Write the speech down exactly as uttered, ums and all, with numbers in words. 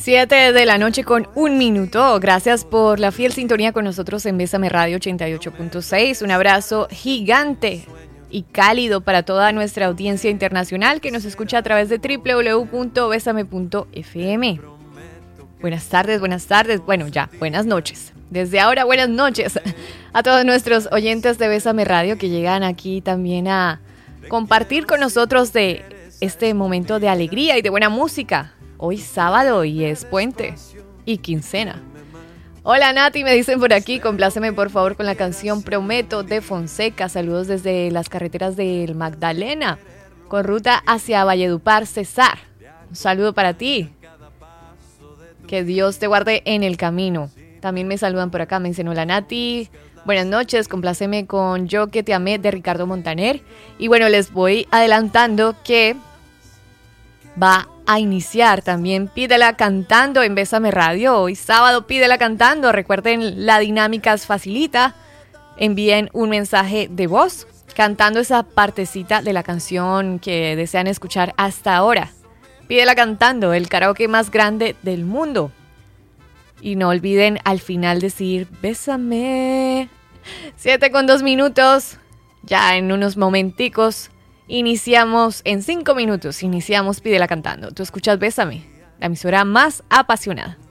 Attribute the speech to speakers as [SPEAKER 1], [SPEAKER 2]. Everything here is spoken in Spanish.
[SPEAKER 1] Siete de la noche con un minuto. Gracias por la fiel sintonía con nosotros en Bésame Radio ochenta y ocho punto seis. Un abrazo gigante y cálido para toda nuestra audiencia internacional que nos escucha a través de doble u doble u doble u punto besame punto efe eme. Buenas tardes, buenas tardes. Bueno, ya, buenas noches. Desde ahora, buenas noches a todos nuestros oyentes de Bésame Radio que llegan aquí también a compartir con nosotros de este momento de alegría y de buena música. Hoy sábado y es puente y quincena. Hola Nati, me dicen por aquí, compláceme por favor con la canción Prometo de Fonseca. Saludos desde las carreteras del Magdalena, con ruta hacia Valledupar, Cesar. Un saludo para ti. Que Dios te guarde en el camino. También me saludan por acá, me dicen hola Nati. Buenas noches, compláceme con Yo que te amé de Ricardo Montaner. Y bueno, les voy adelantando que va a iniciar también Pídela Cantando en Bésame Radio. Hoy sábado Pídela Cantando. Recuerden, la dinámica es facilita. Envíen un mensaje de voz cantando esa partecita de la canción que desean escuchar hasta ahora. Pídela Cantando, el karaoke más grande del mundo. Y no olviden al final decir Bésame. Siete con dos minutos. Ya en unos momenticos iniciamos, en cinco minutos, iniciamos Pídela Cantando. Tú escuchas Bésame, la emisora más apasionada.